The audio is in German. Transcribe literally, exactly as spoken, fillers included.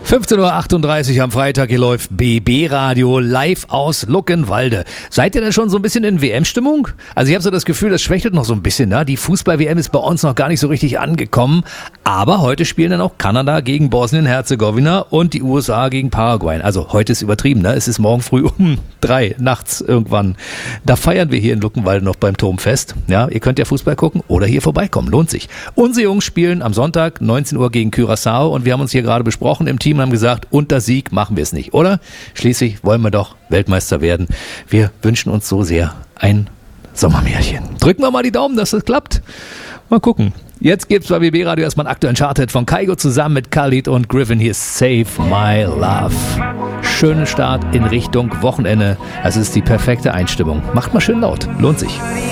fünfzehn Uhr achtunddreißig am Freitag, hier läuft B B-Radio live aus Luckenwalde. Seid ihr denn schon so ein bisschen in W M-Stimmung? Also ich habe so das Gefühl, das schwächelt noch so ein bisschen. Ne? Die Fußball-W M ist bei uns noch gar nicht so richtig angekommen. Aber heute spielen dann auch Kanada gegen Bosnien-Herzegowina und die U S A gegen Paraguay. Also heute ist übertrieben, ne? Es ist morgen früh um drei nachts irgendwann. Da feiern wir hier in Luckenwalde noch beim Turmfest. Ja, ihr könnt ja Fußball gucken oder hier vorbeikommen, lohnt sich. Unsere Jungs spielen am Sonntag neunzehn Uhr gegen Curaçao und wir haben uns hier gerade besprochen im Team und haben gesagt, unter Sieg machen wir es nicht, oder? Schließlich wollen wir doch Weltmeister werden. Wir wünschen uns so sehr ein Sommermärchen. Drücken wir mal die Daumen, dass das klappt. Mal gucken. Jetzt gibt's bei B B Radio erstmal einen aktuellen Charted von Kygo zusammen mit Khalid und Griffin. Hier ist Save My Love. Schönen Start in Richtung Wochenende. Es ist die perfekte Einstimmung. Macht mal schön laut. Lohnt sich.